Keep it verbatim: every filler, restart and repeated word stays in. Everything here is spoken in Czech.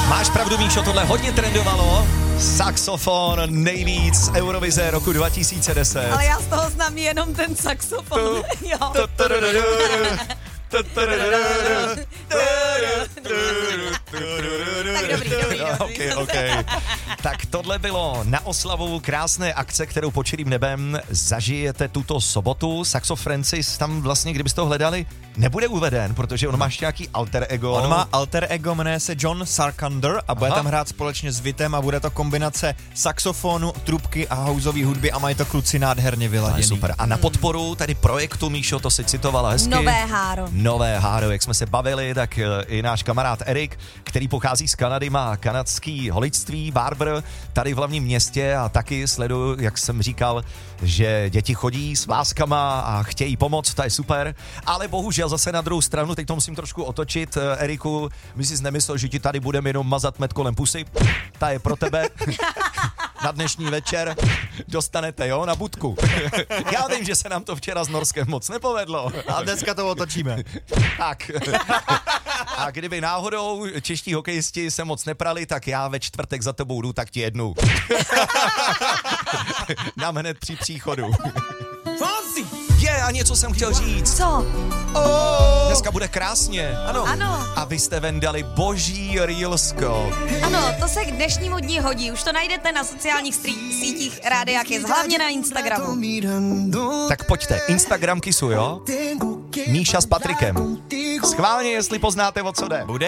Máš pravdu, Míšo, tohle hodně trendovalo. Saxofon nejvíc Eurovize roku dva tisíce deset. Ale já z toho znám jenom ten saxofon. Jo. Tak dobrý, dobrý, dobrý. Okay, okay. Tak tohle bylo na oslavu krásné akce, kterou pod čirým nebem zažijete tuto sobotu. Saxo Francis tam vlastně, kdybyste ho hledali, nebude uveden, protože on má ještě nějaký alter ego. On má alter ego, jmenuje se John Sarkander a bude Aha. tam hrát společně s Vitem a bude to kombinace saxofonu, trubky a houseové hudby a mají to kluci nádherně vyladěný. Super. A na podporu tady projektu, Míšo, to si citovala hezky. Nové háro. Nové háro, jak jsme se bavili, tak i náš kamarád Erik, který pochází z Kanady, má kanadský holičství, barber, tady v hlavním městě a taky sleduju, jak jsem říkal, že děti chodí s vláskama a chtějí pomoct, to je super, ale bohužel zase na druhou stranu, teď to musím trošku otočit, Eriku, my jsi nemyslel, že ti tady budeme jenom mazat med kolem pusy, ta je pro tebe. Na dnešní večer dostanete, jo, na budku. Já vím, že se nám to včera s Norskem moc nepovedlo. A dneska to otočíme. Tak. A kdyby náhodou čeští hokejisti se moc neprali, tak já ve čtvrtek za tebou jdu, tak ti jednu. Nám hned při příchodu. Je, yeah, a něco jsem chtěl říct. Co? Oh, dneska bude krásně. Ano. Ano. A vy jste vendali boží reelsko. Ano, to se k dnešnímu dní hodí. Už to najdete na sociálních stří- sítích Rádia Kiss, hlavně na Instagramu. Tak pojďte, Instagram Kissu, jo? Míša s Patrikem. Schválně, jestli poznáte, o co jde. Bude